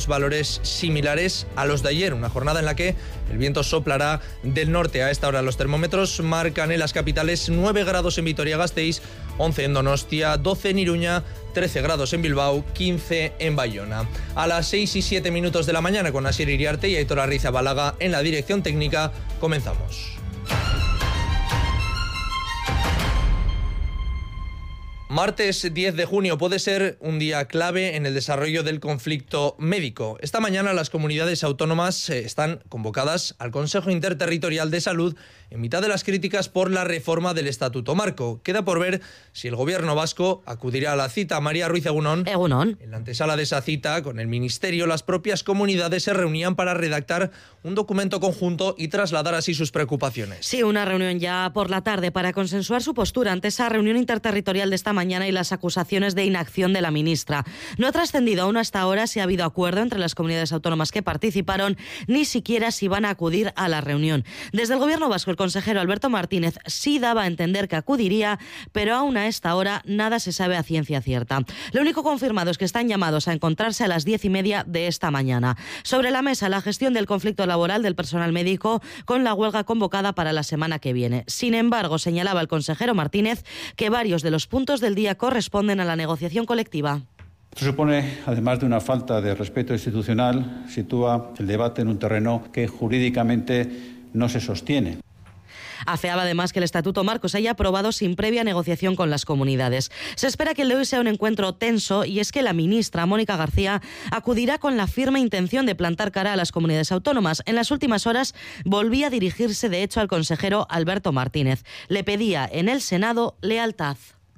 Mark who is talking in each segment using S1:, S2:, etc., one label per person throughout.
S1: valores similares a los de ayer, una jornada en la que el viento soplará del norte. A esta hora los termómetros marcan en las capitales 9 grados en Vitoria-Gasteiz, 11 en Donostia, 12 en Iruña, 13 grados en Bilbao, 15 en Bayona. A las 6 y 7 minutos de la mañana, con Asier Iriarte y Aitor Arrizabalaga en la dirección técnica, comenzamos. Martes 10 de junio puede ser un día clave en el desarrollo del conflicto médico. Esta mañana las comunidades autónomas están convocadas al Consejo Interterritorial de Salud en mitad de las críticas por la reforma del Estatuto Marco. Queda por ver si el gobierno vasco acudirá a la cita. María Ruiz, Egunon.
S2: Egunon.
S1: En la antesala de esa cita, con el Ministerio, las propias comunidades se reunían para redactar un documento conjunto y trasladar así sus preocupaciones.
S2: Sí, una reunión ya por la tarde para consensuar su postura ante esa reunión interterritorial de esta mañana y las acusaciones de inacción de la ministra. No ha trascendido aún hasta ahora si ha habido acuerdo entre las comunidades autónomas que participaron, ni siquiera si van a acudir a la reunión. Desde el gobierno vasco, el consejero Alberto Martínez sí daba a entender que acudiría, pero aún a esta hora nada se sabe a ciencia cierta. Lo único confirmado es que están llamados a encontrarse a las 10:30 de esta mañana. Sobre la mesa, la gestión del conflicto laboral del personal médico con la huelga convocada para la semana que viene. Sin embargo, señalaba el consejero Martínez que varios de los puntos del día corresponden a la negociación colectiva.
S3: Esto supone, además de una falta de respeto institucional, sitúa el debate en un terreno que jurídicamente no se sostiene.
S2: Afeaba además que el Estatuto Marco se haya aprobado sin previa negociación con las comunidades. Se espera que el de hoy sea un encuentro tenso y es que la ministra Mónica García acudirá con la firme intención de plantar cara a las comunidades autónomas. En las últimas horas volvía a dirigirse de hecho al consejero Alberto Martínez. Le pedía en el Senado lealtad.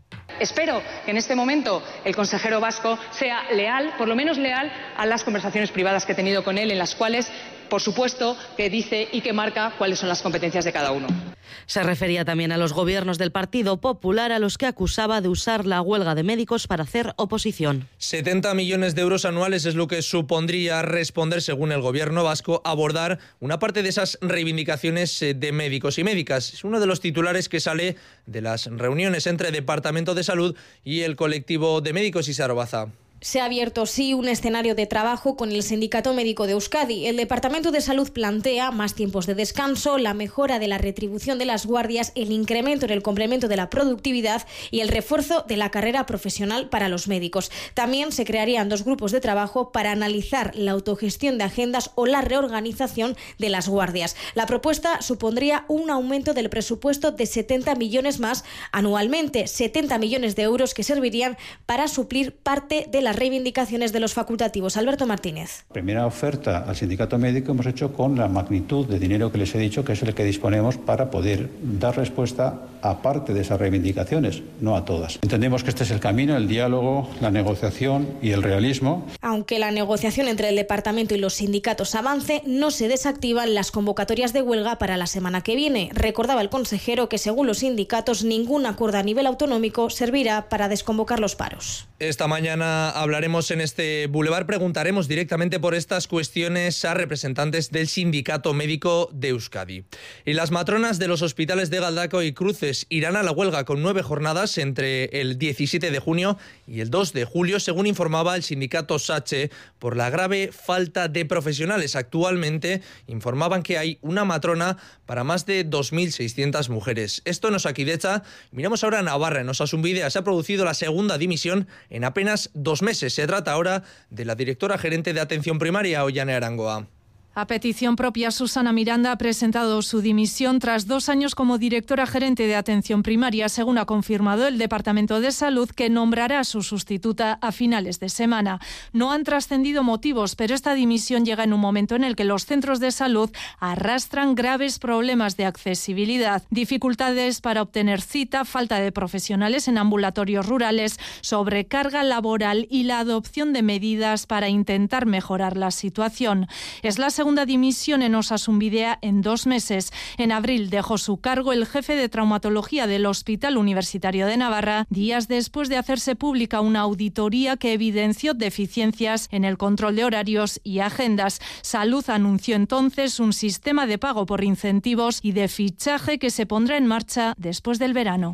S4: Espero que en este momento el consejero vasco sea leal, por lo menos leal, a las conversaciones privadas que he tenido con él, en las cuales, por supuesto, que dice y que marca cuáles son las competencias de cada uno.
S2: Se refería también a los gobiernos del Partido Popular, a los que acusaba de usar la huelga de médicos para hacer oposición.
S1: 70 millones de euros anuales es lo que supondría responder, según el gobierno vasco, abordar una parte de esas reivindicaciones de médicos y médicas. Es uno de los titulares que sale de las reuniones entre Departamento de Salud y el colectivo de médicos. Isaro Baza.
S5: Se ha abierto, sí, un escenario de trabajo con el Sindicato Médico de Euskadi. El Departamento de Salud plantea más tiempos de descanso, la mejora de la retribución de las guardias, el incremento en el complemento de la productividad y el refuerzo de la carrera profesional para los médicos. También se crearían 2 grupos de trabajo para analizar la autogestión de agendas o la reorganización de las guardias. La propuesta supondría un aumento del presupuesto de 70 millones más anualmente, 70 millones de euros que servirían para suplir parte de las reivindicaciones de los facultativos. Alberto Martínez.
S3: Primera oferta al sindicato médico hemos hecho con la magnitud de dinero que les he dicho, que es el que disponemos para poder dar respuesta a parte de esas reivindicaciones, no a todas. Entendemos que este es el camino, el diálogo, la negociación y el realismo.
S5: Aunque la negociación entre el departamento y los sindicatos avance, no se desactivan las convocatorias de huelga para la semana que viene. Recordaba el consejero que, según los sindicatos, ningún acuerdo a nivel autonómico servirá para desconvocar los paros.
S1: Esta mañana hablaremos en este Boulevard, preguntaremos directamente por estas cuestiones a representantes del Sindicato Médico de Euskadi. Y las matronas de los hospitales de Galdakao y Cruces irán a la huelga con 9 jornadas entre el 17 de junio y el 2 de julio, según informaba el sindicato SACHE, por la grave falta de profesionales. Actualmente informaban que hay una matrona para más de 2.600 mujeres. Esto en Osakidecha. Miramos ahora a Navarra. En Osasunbidea se ha producido la segunda dimisión en apenas 2 meses. Se trata ahora de la directora gerente de atención primaria, Ollane Arangoa.
S6: A petición propia, Susana Miranda ha presentado su dimisión tras 2 años como directora gerente de atención primaria, según ha confirmado el Departamento de Salud, que nombrará a su sustituta a finales de semana. No han trascendido motivos, pero esta dimisión llega en un momento en el que los centros de salud arrastran graves problemas de accesibilidad, dificultades para obtener cita, falta de profesionales en ambulatorios rurales, sobrecarga laboral y la adopción de medidas para intentar mejorar la situación. Es la segunda dimisión en Osasunbidea en 2 meses. En abril dejó su cargo el jefe de traumatología del Hospital Universitario de Navarra, días después de hacerse pública una auditoría que evidenció deficiencias en el control de horarios y agendas. Salud anunció entonces un sistema de pago por incentivos y de fichaje que se pondrá en marcha después del verano.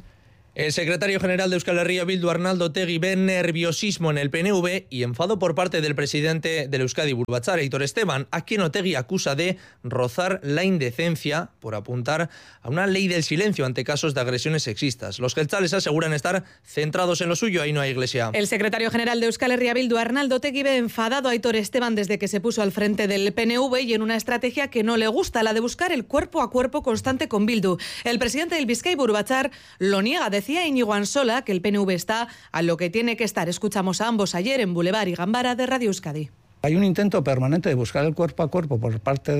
S1: El secretario general de Euskal Herria Bildu, Arnaldo Otegi, ve nerviosismo en el PNV y enfado por parte del presidente del Euskadi Buru Batzar, Aitor Esteban, a quien Otegi acusa de rozar la indecencia por apuntar a una ley del silencio ante casos de agresiones sexistas. Los jeltzales aseguran estar centrados en lo suyo, ahí no hay iglesia.
S7: El secretario general de Euskal Herria Bildu, Arnaldo Otegi, ve enfadado a Aitor Esteban desde que se puso al frente del PNV y en una estrategia que no le gusta, la de buscar el cuerpo a cuerpo constante con Bildu. El presidente del Bizkai, Buru Batzar, lo niega. Decía Íñigo Ansola que el PNV está a lo que tiene que estar. Escuchamos a ambos ayer en Boulevard y Gambara de Radio Euskadi.
S3: Hay un intento permanente de buscar el cuerpo a cuerpo por parte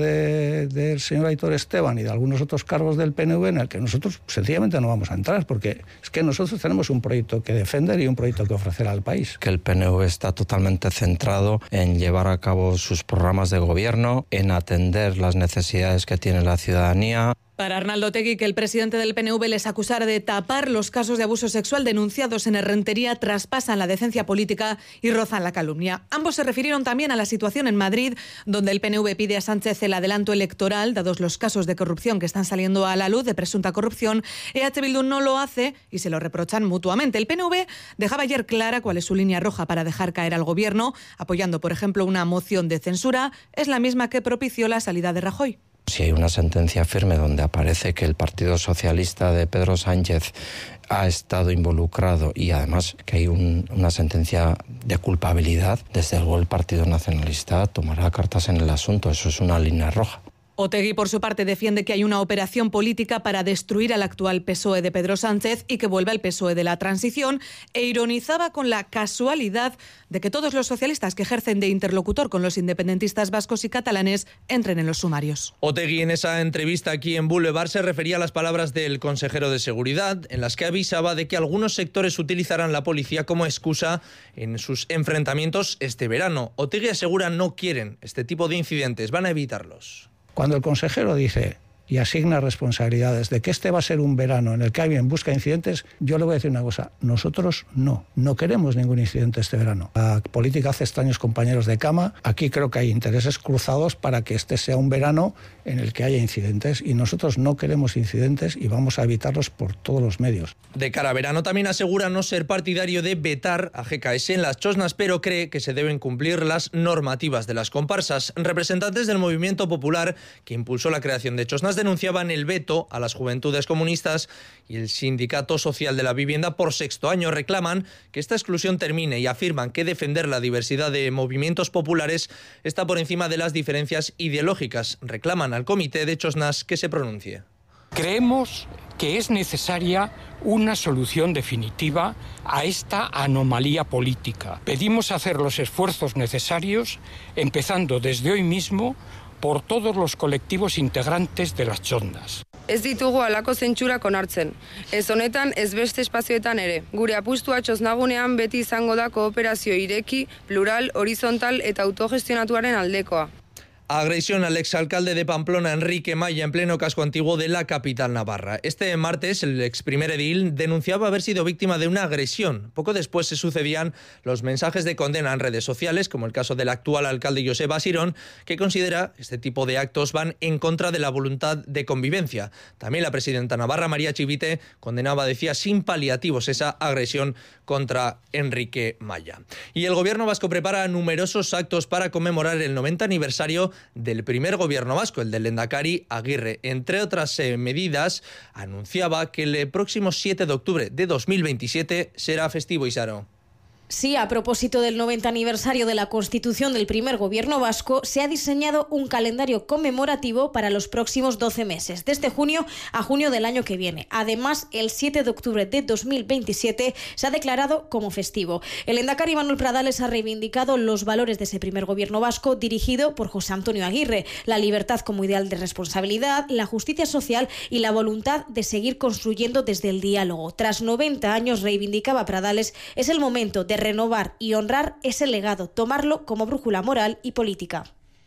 S3: del señor Aitor Esteban y de algunos otros cargos del PNV en el que nosotros sencillamente no vamos a entrar, porque es que nosotros tenemos un proyecto que defender y un proyecto que ofrecer al país.
S8: Que el PNV está totalmente centrado en llevar a cabo sus programas de gobierno, en atender las necesidades que tiene la ciudadanía.
S7: Para Arnaldo Otegi, que el presidente del PNV les acusara de tapar los casos de abuso sexual denunciados en Errentería traspasan la decencia política y rozan la calumnia. Ambos se refirieron también a la situación en Madrid, donde el PNV pide a Sánchez el adelanto electoral, dados los casos de corrupción que están saliendo a la luz, de presunta corrupción. EH Bildu no lo hace y se lo reprochan mutuamente. El PNV dejaba ayer clara cuál es su línea roja para dejar caer al gobierno, apoyando, por ejemplo, una moción de censura. Es la misma que propició la salida de Rajoy.
S8: Si hay una sentencia firme donde aparece que el Partido Socialista de Pedro Sánchez ha estado involucrado y además que hay una sentencia de culpabilidad, desde luego el Partido Nacionalista tomará cartas en el asunto. Eso es una línea roja.
S7: Otegi, por su parte, defiende que hay una operación política para destruir al actual PSOE de Pedro Sánchez y que vuelva el PSOE de la transición, e ironizaba con la casualidad de que todos los socialistas que ejercen de interlocutor con los independentistas vascos y catalanes entren en los sumarios.
S1: Otegi, en esa entrevista aquí en Boulevard, se refería a las palabras del consejero de Seguridad, en las que avisaba de que algunos sectores utilizarán la policía como excusa en sus enfrentamientos este verano. Otegi asegura no quieren este tipo de incidentes, van a evitarlos.
S3: Cuando el consejero dice y asigna responsabilidades de que este va a ser un verano en el que alguien busca incidentes, yo le voy a decir una cosa: nosotros no queremos ningún incidente este verano. La política hace extraños compañeros de cama. Aquí creo que hay intereses cruzados para que este sea un verano en el que haya incidentes, y nosotros no queremos incidentes y vamos a evitarlos por todos los medios.
S1: De cara a verano también asegura no ser partidario de vetar a GKS en las chosnas, pero cree que se deben cumplir las normativas de las comparsas. Representantes del movimiento popular que impulsó la creación de chosnas denunciaban el veto a las Juventudes Comunistas y el Sindicato Social de la Vivienda por sexto año. Reclaman que esta exclusión termine y afirman que defender la diversidad de movimientos populares está por encima de las diferencias ideológicas. Reclaman al Comité de Chosnas que se pronuncie.
S9: Creemos que es necesaria una solución definitiva a esta anomalía política. Pedimos hacer los esfuerzos necesarios, empezando desde hoy mismo por todos los colectivos integrantes de las chosnas.
S10: Ez ditugu halako zentsurak onartzen. Ez honetan, ez beste espazioetan ere. Gure apustua txosnagunean beti izango da kooperazio ireki, plural, horizontal eta autogestionatuaren aldekoa.
S1: Agresión al exalcalde de Pamplona, Enrique Maya, en pleno casco antiguo de la capital navarra. Este martes, el ex primer edil denunciaba haber sido víctima de una agresión. Poco después se sucedían los mensajes de condena en redes sociales, como el caso del actual alcalde Joseba Sirón, que considera este tipo de actos van en contra de la voluntad de convivencia. También la presidenta navarra, María Chivite, condenaba, decía, sin paliativos esa agresión contra Enrique Maya. Y el gobierno vasco prepara numerosos actos para conmemorar el 90 aniversario del primer gobierno vasco, el del lehendakari Aguirre. Entre otras medidas, anunciaba que el próximo 7 de octubre de 2027 será festivo, Isaro.
S5: Sí, a propósito del 90 aniversario de la constitución del primer gobierno vasco, se ha diseñado un calendario conmemorativo para los próximos 12 meses, desde junio a junio del año que viene. Además, el 7 de octubre de 2027 se ha declarado como festivo. El lehendakari Manuel Pradales ha reivindicado los valores de ese primer gobierno vasco dirigido por José Antonio Aguirre: la libertad como ideal de responsabilidad, la justicia social y la voluntad de seguir construyendo desde el diálogo. Tras 90 años, reivindicaba Pradales, es el momento de renovar y honrar ese legado, tomarlo como brújula moral y política.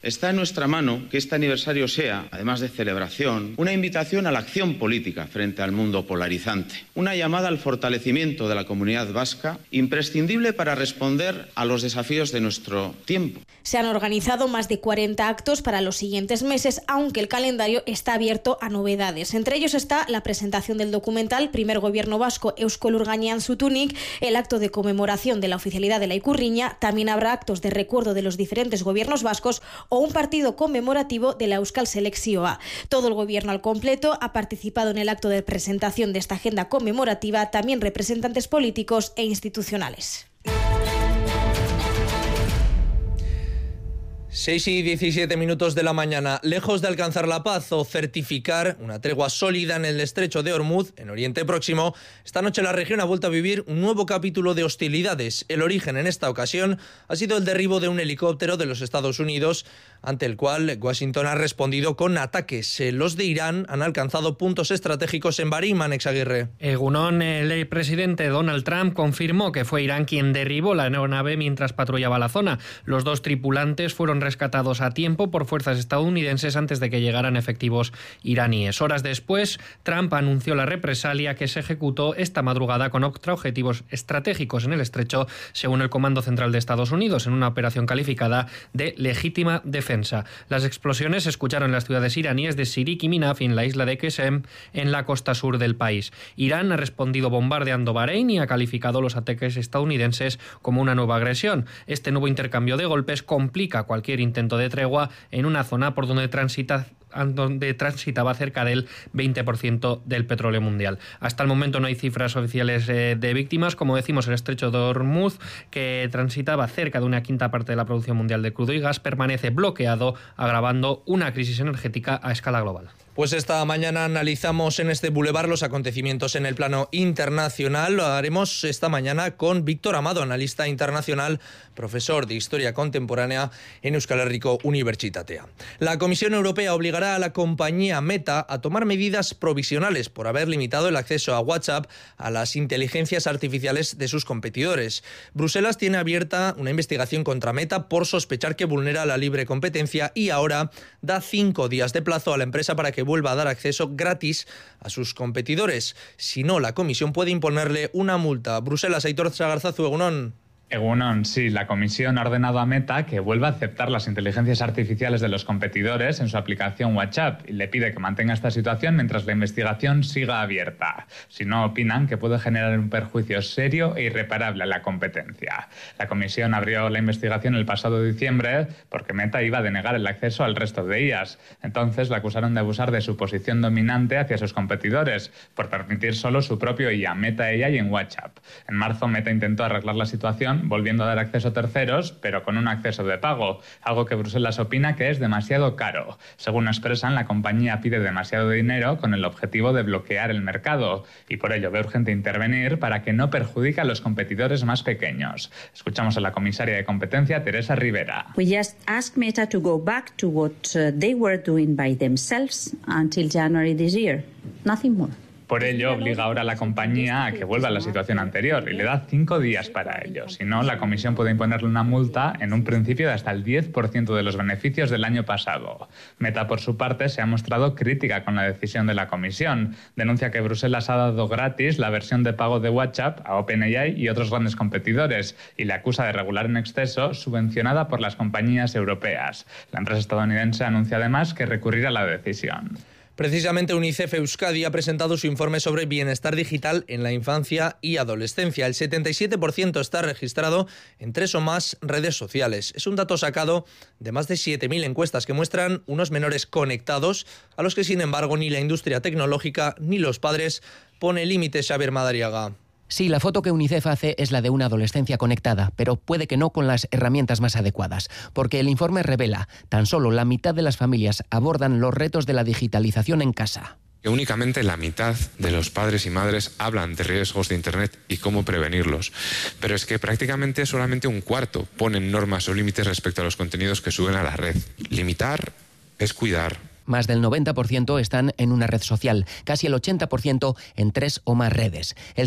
S11: Está en nuestra mano que este aniversario sea, además de celebración, una invitación a la acción política frente al mundo polarizante, una llamada al fortalecimiento de la comunidad vasca, imprescindible para responder a los desafíos de nuestro tiempo.
S5: Se han organizado más de 40 actos para los siguientes meses, aunque el calendario está abierto a novedades. Entre ellos está la presentación del documental Primer Gobierno Vasco Eusko Lurganean Zutunik, el acto de conmemoración de la oficialidad de la Ikurriña, también habrá actos de recuerdo de los diferentes gobiernos vascos o un partido conmemorativo de la Euskal Selekzioa. Todo el gobierno al completo ha participado en el acto de presentación de esta agenda conmemorativa, también representantes políticos e institucionales.
S1: 6:17 de la mañana. Lejos de alcanzar la paz o certificar una tregua sólida en el estrecho de Ormuz, en Oriente Próximo, esta noche la región ha vuelto a vivir un nuevo capítulo de hostilidades. El origen en esta ocasión ha sido el derribo de un helicóptero de los Estados Unidos, ante el cual Washington ha respondido con ataques. Los de Irán han alcanzado puntos estratégicos en Bahrein, Manex Aguirre.
S12: Egunon, el presidente Donald Trump confirmó que fue Irán quien derribó la aeronave mientras patrullaba la zona. Los dos tripulantes fueron rescatados a tiempo por fuerzas estadounidenses antes de que llegaran efectivos iraníes. Horas después, Trump anunció la represalia que se ejecutó esta madrugada con objetivos estratégicos en el estrecho, según el Comando Central de Estados Unidos, en una operación calificada de legítima defensa. Las explosiones se escucharon en las ciudades iraníes de Sirik y Minaf y en la isla de Qesem, en la costa sur del país. Irán ha respondido bombardeando Bahrein y ha calificado los ataques estadounidenses como una nueva agresión. Este nuevo intercambio de golpes complica cualquier intento de tregua en una zona por donde transitaba cerca del 20% del petróleo mundial. Hasta el momento no hay cifras oficiales de víctimas. Como decimos, el estrecho de Hormuz, que transitaba cerca de una quinta parte de la producción mundial de crudo y gas, permanece bloqueado, agravando una crisis energética a escala global.
S1: Pues esta mañana analizamos en este Boulevard los acontecimientos en el plano internacional. Lo haremos esta mañana con Víctor Amado, analista internacional, profesor de Historia Contemporánea en Euskal Herriko Unibertsitatea. La Comisión Europea obligará a la compañía Meta a tomar medidas provisionales por haber limitado el acceso a WhatsApp a las inteligencias artificiales de sus competidores. Bruselas tiene abierta una investigación contra Meta por sospechar que vulnera la libre competencia y ahora da 5 días de plazo a la empresa para que vuelva a dar acceso gratis a sus competidores. Si no, la Comisión puede imponerle una multa. Bruselas, Aitor Zagarzazu, egunon.
S13: Egunon, sí, la Comisión ha ordenado a Meta que vuelva a aceptar las inteligencias artificiales de los competidores en su aplicación WhatsApp y le pide que mantenga esta situación mientras la investigación siga abierta. Si no, opinan que puede generar un perjuicio serio e irreparable a la competencia. La Comisión abrió la investigación el pasado diciembre porque Meta iba a denegar el acceso al resto de IAs. Entonces la acusaron de abusar de su posición dominante hacia sus competidores por permitir solo su propio IA, Meta AI, en WhatsApp. En marzo, Meta intentó arreglar la situación volviendo a dar acceso a terceros, pero con un acceso de pago, algo que Bruselas opina que es demasiado caro. Según expresan, la compañía pide demasiado dinero con el objetivo de bloquear el mercado y por ello ve urgente intervenir para que no perjudique a los competidores más pequeños. Escuchamos a la comisaria de competencia, Teresa Rivera.
S14: We just ask Meta to go back to what they were doing by themselves until January this year. Nothing more.
S13: Por ello, obliga ahora a la compañía a que vuelva a la situación anterior y le da 5 días para ello. Si no, la Comisión puede imponerle una multa en un principio de hasta el 10% de los beneficios del año pasado. Meta, por su parte, se ha mostrado crítica con la decisión de la Comisión. Denuncia que Bruselas ha dado gratis la versión de pago de WhatsApp a OpenAI y otros grandes competidores y le acusa de regular en exceso, subvencionada por las compañías europeas. La empresa estadounidense anuncia además que recurrirá a la decisión.
S1: Precisamente UNICEF Euskadi ha presentado su informe sobre bienestar digital en la infancia y adolescencia. El 77% está registrado en 3 o más redes sociales. Es un dato sacado de más de 7.000 encuestas que muestran unos menores conectados a los que, sin embargo, ni la industria tecnológica ni los padres pone límites. Xavier Madariaga.
S15: Sí, la foto que UNICEF hace es la de una adolescencia conectada, pero puede que no con las herramientas más adecuadas, porque el informe revela, tan solo la mitad de las familias abordan los retos de la digitalización en casa.
S16: Que únicamente la mitad de los padres y madres hablan de riesgos de Internet y cómo prevenirlos. Pero es que prácticamente solamente un cuarto ponen normas o límites respecto a los contenidos que suben a la red. Limitar es cuidar.
S15: Más del 90% están en una red social, casi el 80% en 3 o más redes. El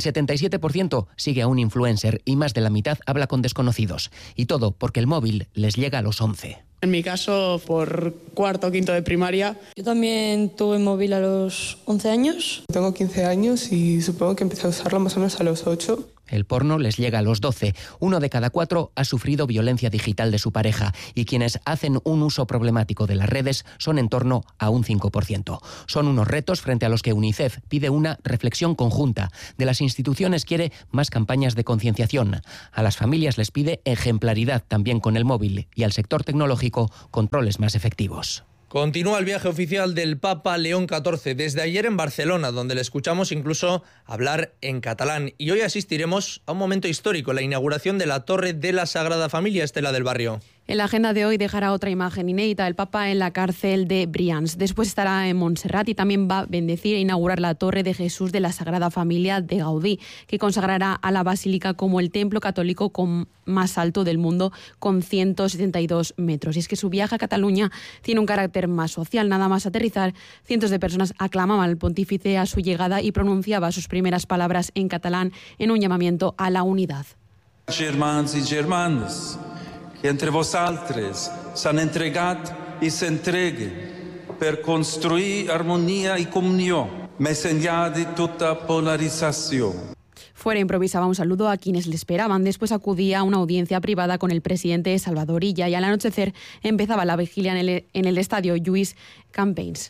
S15: 77% sigue a un influencer y más de la mitad habla con desconocidos. Y todo porque el móvil les llega a los 11.
S17: En mi caso, por cuarto o quinto de primaria.
S18: Yo también tuve móvil a los 11 años.
S19: Tengo 15 años y supongo que empecé a usarlo más o menos a los 8.
S15: El porno les llega a los 12. 1 de cada 4 ha sufrido violencia digital de su pareja y quienes hacen un uso problemático de las redes son en torno a un 5%. Son unos retos frente a los que UNICEF pide una reflexión conjunta. De las instituciones quiere más campañas de concienciación. A las familias les pide ejemplaridad también con el móvil y al sector tecnológico controles más efectivos.
S1: Continúa el viaje oficial del Papa León XIV desde ayer en Barcelona, donde le escuchamos incluso hablar en catalán. Y hoy asistiremos a un momento histórico, la inauguración de la Torre de la Sagrada Familia, Estela del Barrio.
S20: En la agenda de hoy dejará otra imagen inédita, el Papa en la cárcel de Brians. Después estará en Montserrat y también va a bendecir e inaugurar la Torre de Jesús de la Sagrada Familia de Gaudí, que consagrará a la Basílica como el templo católico más alto del mundo, con 172 metros. Y es que su viaje a Cataluña tiene un carácter más social. Nada más aterrizar, cientos de personas aclamaban al pontífice a su llegada y pronunciaba sus primeras palabras en catalán en un llamamiento a la unidad.
S21: Germans y germanes, que entre vosaltres s'han entregat i s'entreguen per construir armonía y comunión, més enllà de tota polarización.
S20: Fuera improvisaba un saludo a quienes le esperaban. Después acudía a una audiencia privada con el presidente Salvador Illa y al anochecer empezaba la vigilia en el estadio Lluís Campins.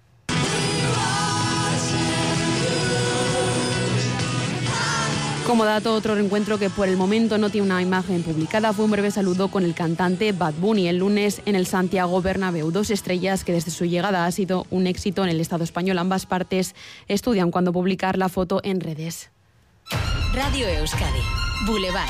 S20: Como dato, otro reencuentro que por el momento no tiene una imagen publicada fue un breve saludo con el cantante Bad Bunny el lunes en el Santiago Bernabéu. 2 estrellas que desde su llegada ha sido un éxito en el Estado español. Ambas partes estudian cuándo publicar la foto en redes.
S22: Radio Euskadi, Boulevard.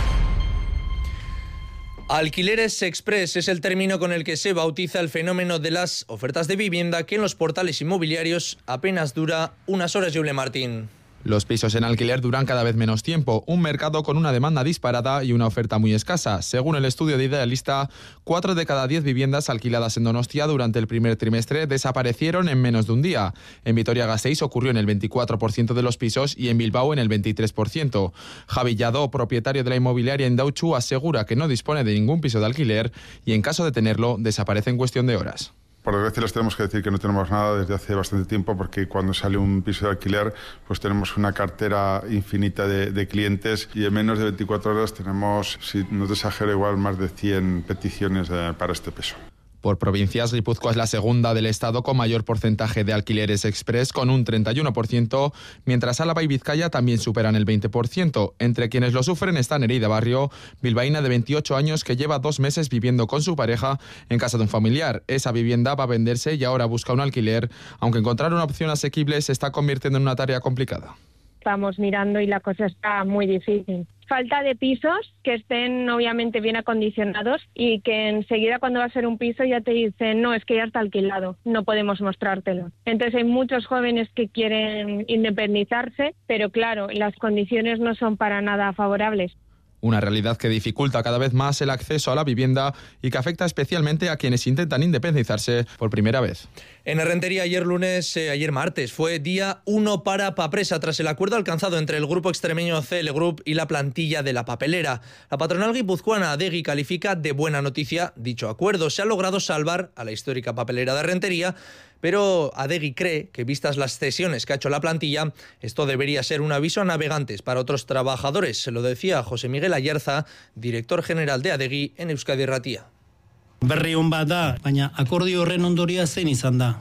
S1: Alquileres express es el término con el que se bautiza el fenómeno de las ofertas de vivienda que en los portales inmobiliarios apenas dura unas horas. Yule Martín.
S23: Los pisos en alquiler duran cada vez menos tiempo, un mercado con una demanda disparada y una oferta muy escasa. Según el estudio de Idealista, 4 de cada 10 viviendas alquiladas en Donostia durante el primer trimestre desaparecieron en menos de un día. En Vitoria-Gasteiz ocurrió en el 24% de los pisos y en Bilbao en el 23%. Javi Lladó, propietario de la inmobiliaria Indautxu, asegura que no dispone de ningún piso de alquiler y en caso de tenerlo, desaparece en cuestión de horas.
S24: Por desgracia les tenemos que decir que no tenemos nada desde hace bastante tiempo porque cuando sale un piso de alquiler pues tenemos una cartera infinita de clientes y en menos de 24 horas tenemos, si no te exagero, igual más de 100 peticiones para este piso.
S23: Por provincias, Guipúzcoa es la segunda del estado con mayor porcentaje de alquileres express, con un 31%, mientras Álava y Vizcaya también superan el 20%. Entre quienes lo sufren está Nereida Barrio, bilbaína de 28 años que lleva 2 meses viviendo con su pareja en casa de un familiar. Esa vivienda va a venderse y ahora busca un alquiler, aunque encontrar una opción asequible se está convirtiendo en una tarea complicada.
S25: Estamos mirando y la cosa está muy difícil. Falta de pisos que estén obviamente bien acondicionados y que enseguida cuando va a ser un piso ya te dicen no, es que ya está alquilado, no podemos mostrártelo. Entonces hay muchos jóvenes que quieren independizarse, pero claro, las condiciones no son para nada favorables.
S23: Una realidad que dificulta cada vez más el acceso a la vivienda y que afecta especialmente a quienes intentan independizarse por primera vez.
S1: En Errentería ayer martes, fue día 1 para Papresa tras el acuerdo alcanzado entre el grupo extremeño CL Group y la plantilla de la papelera. La patronal guipuzcoana Adegi califica de buena noticia dicho acuerdo. Se ha logrado salvar a la histórica papelera de Errentería, pero Adegi cree que, vistas las cesiones que ha hecho la plantilla, esto debería ser un aviso a navegantes para otros trabajadores. Se lo decía José Miguel Ayerza, director general de Adegi en Euskadi Irratia.
S26: Berri on bat da, baina akordio horren ondoria zein izan da.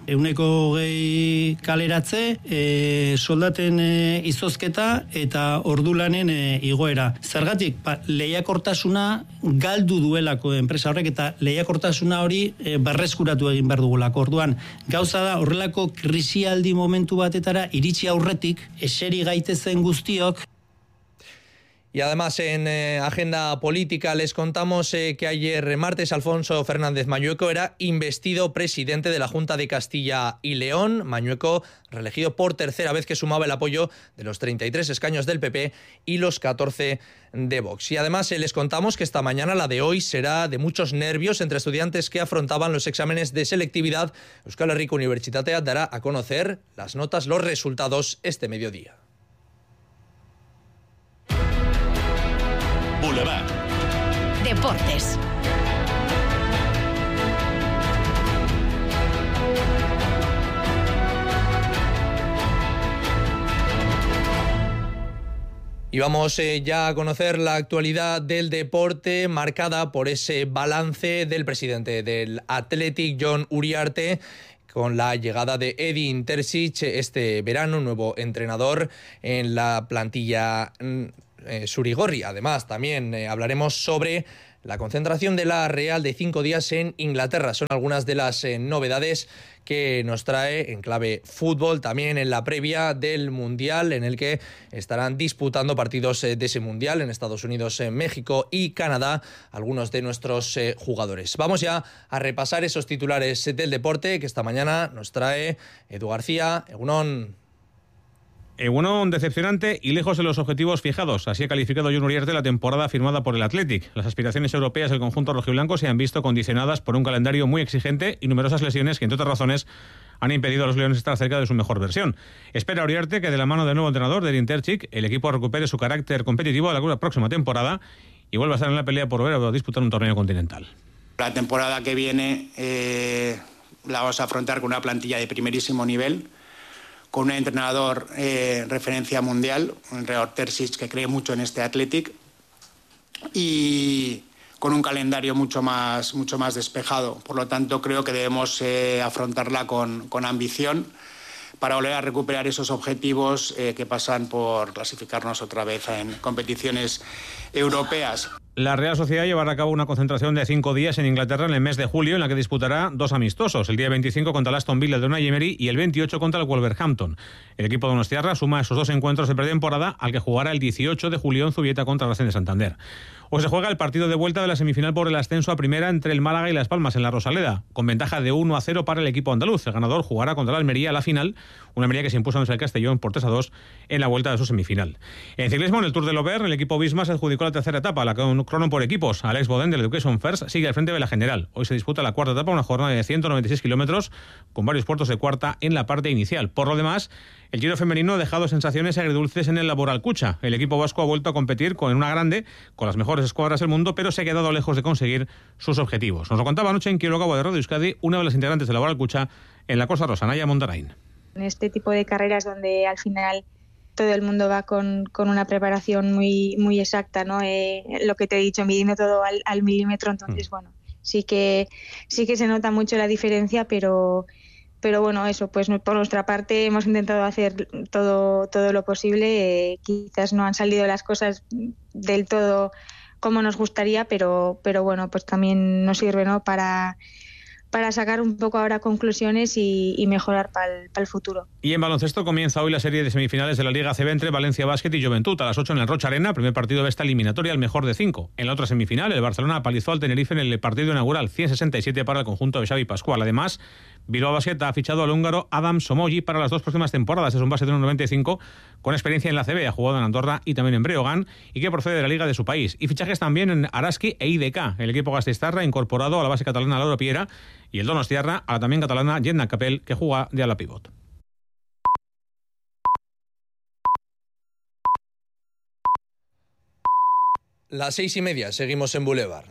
S26: 20% kaleratze, soldaten izozketa eta ordulanen igoera. Zergatik, lehiakortasuna galdu duelako enpresa horrek eta lehiakortasuna hori berreskuratu egin behar dugulako. Orduan, gauza da horrelako krisialdi momentu batetara iritsi aurretik, eseri gaitezen guztiok.
S1: Y además en agenda política les contamos que ayer martes Alfonso Fernández Mañueco era investido presidente de la Junta de Castilla y León. Mañueco reelegido por tercera vez, que sumaba el apoyo de los 33 escaños del PP y los 14 de Vox. Y además les contamos que esta mañana, la de hoy, será de muchos nervios entre estudiantes que afrontaban los exámenes de selectividad. Euskal Herriko Unibertsitatea dará a conocer las notas, los resultados este mediodía.
S22: Boulevard. Deportes.
S1: Y vamos ya a conocer la actualidad del deporte marcada por ese balance del presidente del Athletic, Jon Uriarte, con la llegada de Edin Terzic este verano, nuevo entrenador en la plantilla Zurigorri. Además, también hablaremos sobre la concentración de la Real de 5 días en Inglaterra. Son algunas de las novedades que nos trae en clave fútbol, también en la previa del Mundial, en el que estarán disputando partidos de ese Mundial en Estados Unidos, México y Canadá, algunos de nuestros jugadores. Vamos ya a repasar esos titulares del deporte que esta mañana nos trae Edu García.
S2: Egunon decepcionante y lejos de los objetivos fijados. Así ha calificado Jon Uriarte la temporada firmada por el Athletic. Las aspiraciones europeas del conjunto rojiblanco se han visto condicionadas por un calendario muy exigente y numerosas lesiones que, entre otras razones, han impedido a los leones estar cerca de su mejor versión. Espera Uriarte que de la mano del nuevo entrenador, de Edin Terzic, el equipo recupere su carácter competitivo a la próxima temporada y vuelva a estar en la pelea por volver a disputar un torneo continental.
S3: La temporada que viene la vamos a afrontar con una plantilla de primerísimo nivel, con un entrenador referencia mundial, un entrenador Terzic que cree mucho en este Athletic y con un calendario mucho más despejado. Por lo tanto, creo que debemos afrontarla con ambición para volver a recuperar esos objetivos que pasan por clasificarnos otra vez en competiciones europeas.
S2: La Real Sociedad llevará a cabo una concentración de 5 días en Inglaterra en el mes de julio, en la que disputará 2 amistosos, el día 25 contra el Aston Villa de Unai Emery y el 28 contra el Wolverhampton. El equipo de Donostiarra suma esos 2 encuentros de pretemporada al que jugará el 18 de julio en Zubieta contra Racing de Santander. Hoy se juega el partido de vuelta de la semifinal por el ascenso a primera entre el Málaga y Las Palmas en la Rosaleda, con ventaja de 1-0 para el equipo andaluz. El ganador jugará contra el Almería a la final, una Almería que se impuso ante el Castellón por 3-2 en la vuelta de su semifinal. En ciclismo, en el Tour de l'Auvergne, el equipo Visma se adjudicó la tercera etapa, la con crono por equipos. Alex Bodén del Education First sigue al frente de la general. Hoy se disputa la cuarta etapa, una jornada de 196 kilómetros, con varios puertos de cuarta en la parte inicial. Por lo demás, el Giro femenino ha dejado sensaciones agridulces en el Laboral Cucha. El equipo vasco ha vuelto a competir con una grande, con las mejores escuadras del mundo, pero se ha quedado lejos de conseguir sus objetivos. Nos lo contaba anoche en Quiroga de Radio Euskadi una de las integrantes del Laboral Cucha en la Costa Rosa, Naya Mondarain.
S4: En este tipo de carreras donde al final todo el mundo va con una preparación muy exacta, ¿no? Lo que te he dicho, midiendo todo al milímetro, entonces bueno, sí que se nota mucho la diferencia, pero bueno, eso, pues por nuestra parte hemos intentado hacer todo lo posible. Quizás no han salido las cosas del todo como nos gustaría, pero bueno, pues también nos sirve, ¿no? para sacar un poco ahora conclusiones y mejorar para el futuro.
S2: Y en baloncesto comienza hoy la serie de semifinales de la Liga ACB entre Valencia Basket y Joventut a las 8 en el Rocha Arena, primer partido de esta eliminatoria, el mejor de 5. En la otra semifinal, el Barcelona apalizó al Tenerife en el partido inaugural, 167 para el conjunto de Xavi Pascual. Además, Bilbao Basket ha fichado al húngaro Adam Somogy para las 2 próximas temporadas. Es un base de 1,95 con experiencia en la ACB, ha jugado en Andorra y también en Breogán y que procede de la liga de su país. Y fichajes también en Araski e IDK. El equipo gasteiztarra incorporado a la base catalana Laura Piera y el Donostiarra a la también catalana Jedna Capel, que juega de ala pivot.
S1: Las 6:30, seguimos en Boulevard.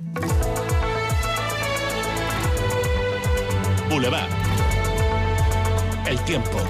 S6: Boulevard. El tiempo.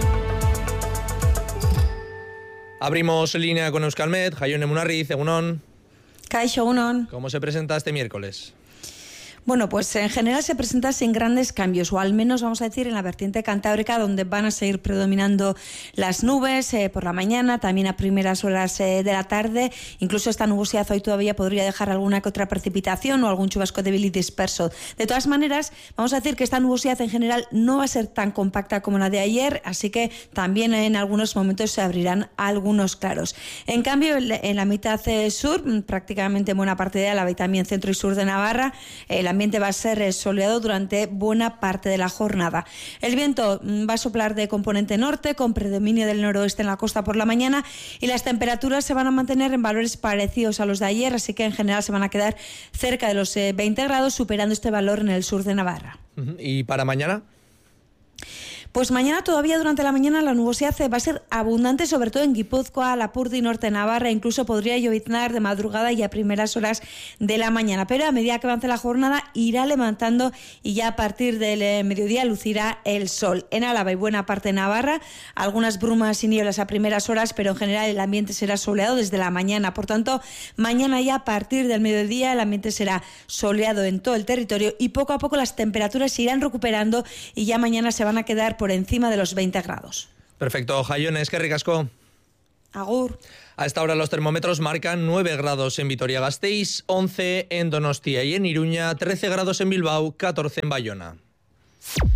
S1: Abrimos línea con Euskalmet. Jaione Munarriz, egunon.
S7: Kaixo, egunon.
S1: ¿Cómo se presenta este miércoles?
S7: Bueno, pues en general se presenta sin grandes cambios, o al menos vamos a decir en la vertiente cantábrica, donde van a seguir predominando las nubes por la mañana, también a primeras horas de la tarde. Incluso esta nubosidad hoy todavía podría dejar alguna que otra precipitación o algún chubasco débil y disperso. De todas maneras, vamos a decir que esta nubosidad en general no va a ser tan compacta como la de ayer, así que también en algunos momentos se abrirán algunos claros. En cambio, en la mitad sur, prácticamente en buena parte de Álava y también centro y sur de Navarra, el ambiente va a ser soleado durante buena parte de la jornada. El viento va a soplar de componente norte, con predominio del noroeste en la costa por la mañana, y las temperaturas se van a mantener en valores parecidos a los de ayer, así que en general se van a quedar cerca de los 20 grados, superando este valor en el sur de Navarra.
S1: ¿Y para mañana?
S7: Pues mañana todavía durante la mañana la nubosidad va a ser abundante, sobre todo en Guipúzcoa, Lapurdi, Norte Navarra, incluso podría lloviznar de madrugada y a primeras horas de la mañana, pero a medida que avance la jornada irá levantando y ya a partir del mediodía lucirá el sol. En Álava y buena parte de Navarra, algunas brumas y nieblas a primeras horas, pero en general el ambiente será soleado desde la mañana. Por tanto, mañana ya a partir del mediodía el ambiente será soleado en todo el territorio y poco a poco las temperaturas se irán recuperando y ya mañana se van a quedar por encima de los 20 grados.
S1: Perfecto, Jaione, eskerrik asko.
S7: Agur.
S1: A esta hora los termómetros marcan 9 grados en Vitoria-Gasteiz, 11 en Donostia y en Iruña, 13 grados en Bilbao, 14 en Bayona.